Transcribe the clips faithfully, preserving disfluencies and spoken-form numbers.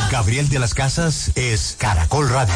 Gabriel de las Casas es Caracol Radio.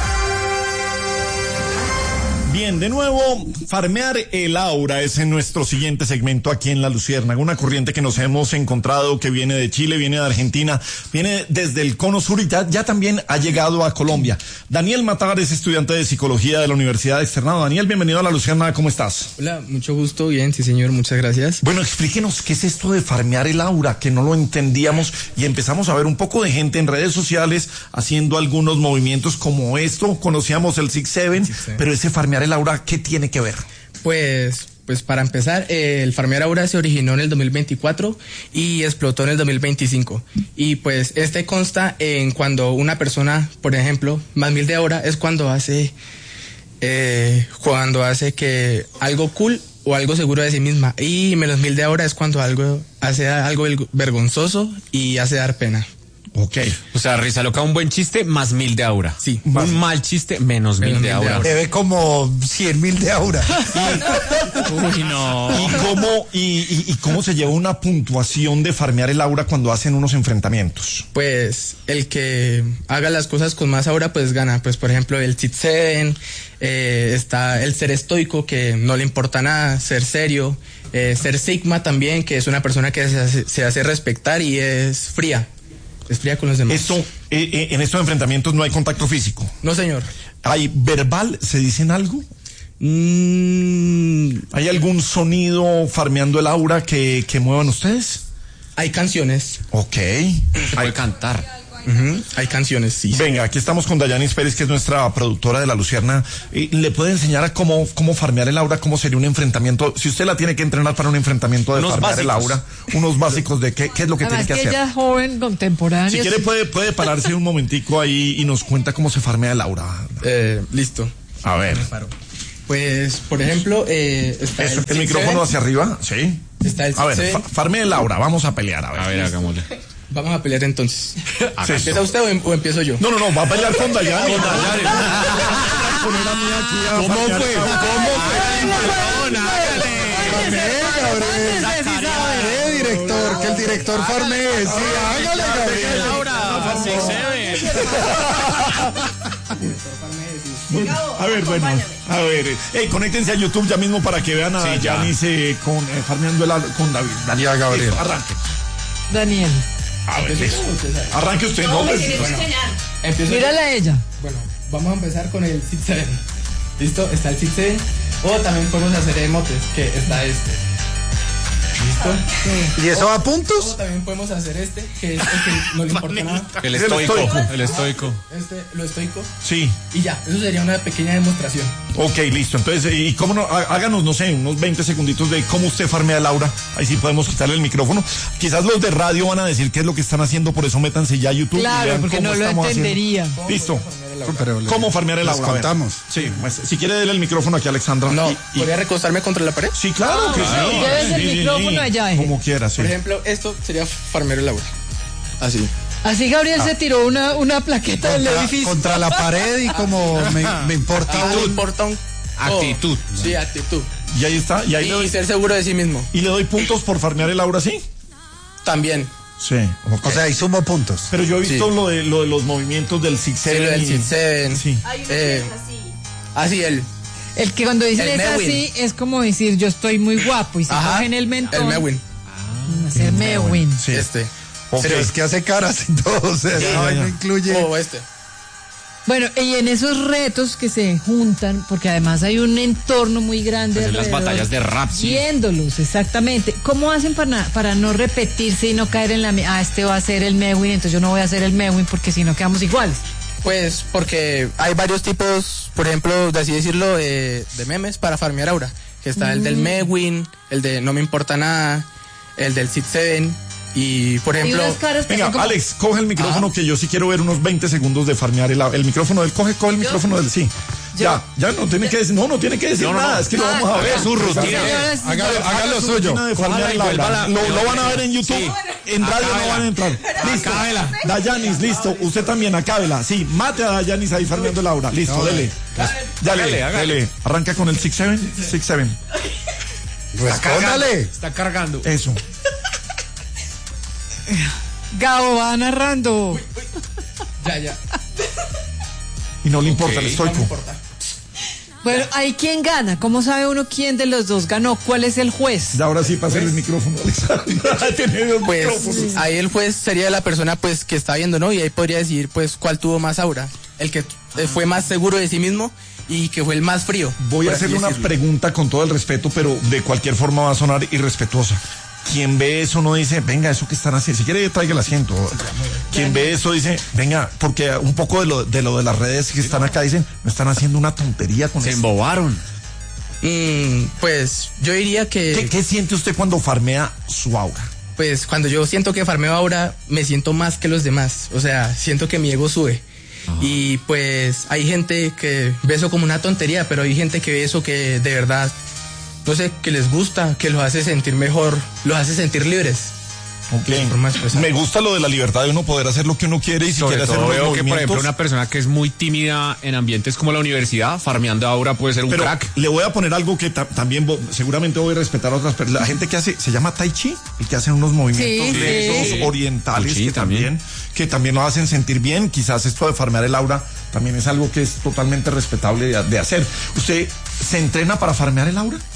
Bien, de nuevo, farmear el aura es en nuestro siguiente segmento aquí en La Luciérnaga, una corriente que nos hemos encontrado que viene de Chile, viene de Argentina, viene desde el cono sur y ya, ya también ha llegado a Colombia. Daniel Matar es estudiante de psicología de la Universidad Externado. Daniel, bienvenido a La Luciérnaga, ¿cómo estás? Hola, mucho gusto, bien, sí señor, muchas gracias. Bueno, explíquenos qué es esto de farmear el aura, que no lo entendíamos y empezamos a ver un poco de gente en redes sociales haciendo algunos movimientos como esto. Conocíamos el Six Seven, Six Seven. Pero ese farmear el aura, ¿qué tiene que ver? Pues, pues para empezar, eh, el farmear aura se originó en el dos mil veinticuatro y explotó en el dos mil veinticinco. Y pues este consta en cuando una persona, por ejemplo, más mil de aura es cuando hace, eh, cuando hace que algo cool o algo seguro de sí misma. Y menos mil de aura es cuando algo hace algo vergonzoso y hace dar pena. Ok. O sea, risa loca, un buen chiste más mil de aura. Sí. Un más mal chiste menos, menos mil de aura. Debe como cien mil de aura. Uy, no. ¿Y cómo, y, y, y cómo se lleva una puntuación de farmear el aura cuando hacen unos enfrentamientos? Pues el que haga las cosas con más aura pues gana. Pues por ejemplo el Six Seven, eh, está el ser estoico que no le importa nada, ser serio, eh, ser Sigma también, que es una persona que se hace, se hace respetar y es fría. Es fría con los demás. Esto, eh, eh, en estos enfrentamientos no hay contacto físico. No, señor. ¿Hay verbal? ¿Se dicen algo? Mm, ¿Hay algún sonido farmeando el aura que, que muevan ustedes? Hay canciones. Ok. Se puede cantar. Uh-huh. Hay canciones, sí. Venga, aquí estamos con Dayanis Pérez, que es nuestra productora de La Lucierna. Eh, ¿Le puede enseñar a cómo, cómo farmear el aura? ¿Cómo sería un enfrentamiento? Si usted la tiene que entrenar para un enfrentamiento de unos farmear básicos. el aura, unos básicos de qué, qué es lo que Además tiene que, que hacer. ella es joven, contemporánea. Si quiere puede, puede pararse un momentico ahí y nos cuenta cómo se farmea el aura. Eh, listo. A ver. Pues, por ejemplo, eh, está Eso, el, el micrófono hacia arriba, sí. Está el A ver, Six fa- Seven. farme el aura, vamos a pelear, a ver. A ver, hagámosle. Vamos a pelear entonces. Sí. ¿Empieza usted o, em- o empiezo yo? No, no, no, va a pelear con Dayani. Con Dayani. ¿Cómo fue? ¿Cómo Eh, director, que el director farmee. Sí, hágale, Gabriel. A ver, bueno, a ver, hey, conéctense a YouTube ya mismo para que vean a Sí, ya. Yanis eh, con eh, farmeando el aura con David. Daniel, Ya, Gabriel. listo, arranque. Daniel, A ver, listo. Arranque usted, no, pues, Empiezo yo. mírala a ella. Bueno, vamos a empezar con el Six Seven. ¿Listo? Está el Six Seven. O también podemos hacer emotes, que está este. ¿Listo? ¿Y eso va a O puntos? también podemos hacer este, que es el que no le importa nada. El El estoico. estoico. El estoico. Este, lo estoico. sí. Y ya, eso sería una pequeña demostración. Ok, listo. Entonces, ¿y cómo no? Há- Háganos, no sé, unos veinte segunditos de cómo usted farmea el aura. Ahí sí podemos quitarle el micrófono. Quizás los de radio van a decir qué es lo que están haciendo, por eso métanse ya a YouTube. y Claro, vean porque cómo no lo estamos haciendo. entendería. Listo. Pero le- ¿Cómo farmear el les aura? A ver. contamos. Sí, pues, si quiere darle el micrófono aquí a Alexandra. No, Y- y- ¿podría recostarme contra la pared? Sí, claro que sí. Llévese el Sí, sí, micrófono sí. allá, eje. Como quiera, sí. Por ejemplo, esto sería farmero el aura. Así. Así Gabriel se tiró una, una plaqueta del Contra, edificio. contra la pared y como me, me importa Ah, no un... importa un... Actitud. Oh, sí, actitud. Y ahí está. Y ahí le Y doy, ser seguro de sí mismo. y le doy puntos por farmear el aura, ¿sí? También. Sí. O sea, y sumo puntos. Pero yo he visto Sí. lo de lo de los movimientos del Six Sí, lo Seven. del y- Six Seven. Sí. Eh, así él. El que cuando dicen El es Mewin. así, es como decir yo estoy muy guapo y se Ajá. cogen el mentón. El Mewin. Hacer Mewin. Sí. Este. Ok. Pero es que hace caras y todo, o sea, Sí, no, ya, ya. no incluye... O este. Bueno, y en esos retos que se juntan, porque además hay un entorno muy grande. Pues en las alrededor, batallas de rap, sí. Viéndolos, exactamente. ¿Cómo hacen para, para no repetirse y no caer en la... mi- Ah, este va a ser el Mewin, entonces yo no voy a hacer el Mewin porque si no quedamos iguales. Pues porque hay varios tipos, por ejemplo, de así decirlo, de, de memes para farmear aura. Que está el del Mewin, el de No Me Importa Nada, el del Six Seven. Y, por Hay ejemplo... unas caras que Venga, son como... Alex, coge el micrófono que yo sí quiero ver unos veinte segundos de farmear el, el micrófono del coge, coge el micrófono del sí. Ya, ya no tiene que decir, no, no tiene que decir No, no, nada, no. es que lo vamos a ver. Es su rutina. Haga, haga lo Su suyo. rutina de farmear el aura. Lo, lo van a ver en YouTube, Sí. en radio no van a entrar. Listo. Acábela. Dayanis, listo, usted también, acábela. Sí, mate a Dayanis ahí farmeando el aura. Listo, dele. Dale, Hágale, hágale. dele. Arranca con el Six Seven, Six Seven. Respóndale. Está cargando. Eso. Gabo va narrando. Ya, ya. Y no le importa Ok. el estoico. Bueno, ¿ahí quién gana? ¿Cómo sabe uno quién de los dos ganó? ¿Cuál es el juez? Y ahora sí, pásale el micrófono, Alexandra. Tiene dos Pues micrófonos. ahí el juez sería la persona pues que está viendo, ¿no? Y ahí podría decir pues cuál tuvo más aura. El que eh, fue más seguro de sí mismo y que fue el más frío. Voy a por así hacerle una decirlo. pregunta con todo el respeto, pero de cualquier forma va a sonar irrespetuosa. Quien ve eso no dice, venga, eso que están haciendo, si quiere traiga el asiento. Quien ve eso dice, venga, porque un poco de lo de, lo de las redes que están acá dicen, me están haciendo una tontería con Se eso. embobaron. Mm, pues yo diría que ¿Qué, ¿Qué siente usted cuando farmea su aura? pues cuando yo siento que farmeo aura me siento más que los demás. O sea, siento que mi ego sube. Y pues hay gente que ve eso como una tontería, pero hay gente que ve eso que de verdad, no sé, que les gusta, que los hace sentir mejor, los hace sentir libres. Ok. De forma expresada. Me gusta lo de la libertad de uno poder hacer lo que uno quiere y si Sobre quiere hacer todo unos veo que, por ejemplo, movimientos. una persona que es muy tímida en ambientes como la universidad, farmeando aura puede ser un Pero crack. le voy a poner algo que ta- también vo- seguramente voy a respetar a otras personas. La gente que hace, se llama Tai Chi, y que hacen unos movimientos Sí, de sí. esos orientales Sí, que también, también. que también lo hacen sentir bien. Quizás esto de farmear el aura también es algo que es totalmente respetable de, de hacer. ¿Usted se entrena para farmear el aura?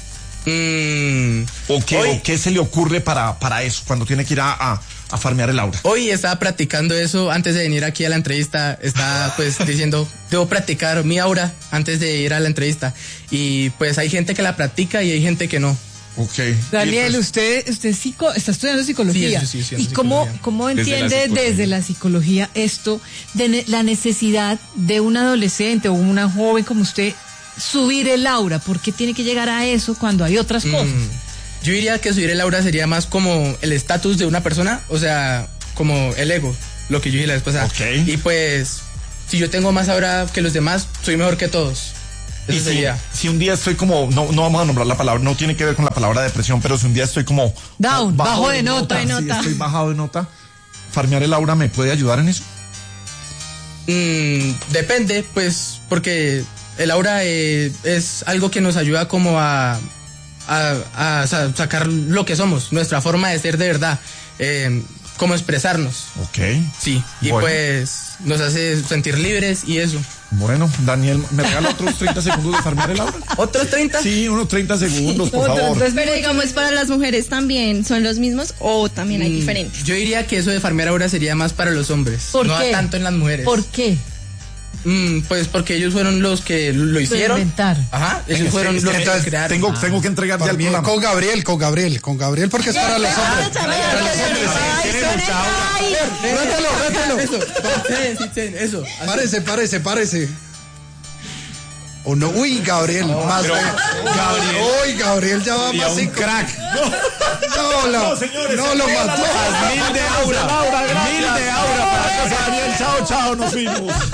Mm, ¿O qué, Hoy- o qué se le ocurre para, para eso cuando tiene que ir a, a, a farmear el aura? Hoy estaba practicando eso antes de venir aquí a la entrevista. Estaba pues diciendo, debo practicar mi aura antes de ir a la entrevista. Y pues hay gente que la practica y hay gente que no. Ok. Daniel, Y entonces- usted, usted es psico- está estudiando psicología. Sí, sí, sí, estudiando ¿Y cómo, psicología. cómo Desde la entiende psicología. desde la psicología esto de ne- la necesidad de un adolescente o una joven como usted subir el aura? ¿Por qué tiene que llegar a eso cuando hay otras cosas? Mm, Yo diría que subir el aura sería más como el estatus de una persona, o sea, como el ego, lo que yo dije la vez pasada. Ok. Y pues, si yo tengo más aura que los demás, soy mejor que todos. Y Eso si, sería. si un día estoy como, no, no vamos a nombrar la palabra, no tiene que ver con la palabra depresión, pero si un día estoy como Down, bajo de nota. sí, De nota. estoy bajado de nota, farmear el aura me puede ayudar en eso. Mm, depende, pues, porque el aura eh, es algo que nos ayuda como a, a, a sa- sacar lo que somos, nuestra forma de ser de verdad, eh, como expresarnos, Ok. sí, y Bueno. pues nos hace sentir libres y eso. Bueno, Daniel, ¿me regala otros treinta segundos de farmear el aura? ¿Otros treinta? Sí, unos treinta segundos, por Otras favor. veces- Pero digamos, para las mujeres también son los mismos o también hay Mm, diferentes. Yo diría que eso de farmear aura sería más para los hombres, ¿Por no qué? tanto en las mujeres. ¿Por qué? Mm, pues porque ellos fueron los que lo hicieron. inventaron. Ajá, ellos Venga, fueron es los que que entonces crearon. tengo, tengo que entregar ya Para el mí, programa. con Gabriel, con Gabriel, con Gabriel, porque es para los hombres. Rételo, rételo. Eso, sí, sí, sí, eso. Párese, párese, párese. O no, uy, Gabriel, más de- Gabriel. Uy, Gabriel ya va Y a más un cinco. crack. No, lo, No, señores, no lo se mató. Mil de aura. Mil de aura para casa Daniel. Chao, chao, nos fuimos.